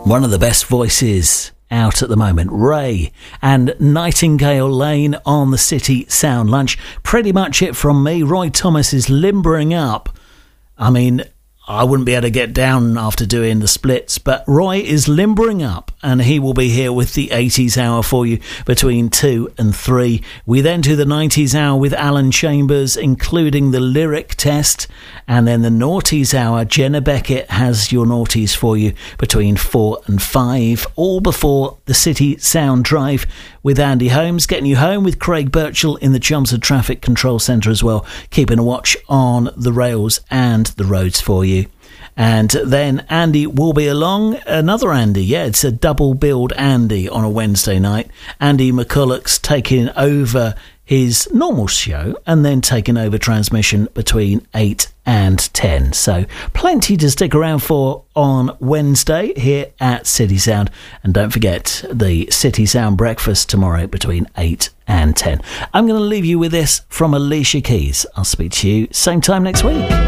One of the best voices out at the moment, Ray and Nightingale Lane on the City Sound Lunch. Pretty much it from me. Roy Thomas is limbering up. I mean, I wouldn't be able to get down after doing the splits, but Roy is limbering up and he will be here with the 80s hour for you between 2 and 3. We then do the 90s hour with Alan Chambers, including the lyric test, and then the noughties hour. Jenna Beckett has your noughties for you between 4 and 5, all before the City Sound Drive with Andy Holmes, getting you home with Craig Birchall in the Chelmsford Traffic Control Centre as well, keeping a watch on the rails and the roads for you. And then Andy will be along, another Andy, yeah, it's a double billed Andy on a Wednesday night. Andy McCulloch's taking over his normal show and then taking over transmission between 8 and 10. So plenty to stick around for on Wednesday here at City Sound. And don't forget the City Sound breakfast tomorrow between 8 and 10. I'm going to leave you with this from Alicia Keys. I'll speak to you same time next week.